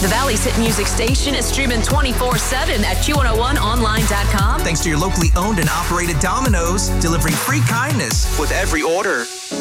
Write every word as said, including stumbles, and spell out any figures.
Valley's hit music station is streaming twenty-four seven at Q one oh one online dot com. Thanks to your locally owned and operated Domino's, delivering free kindness with every order.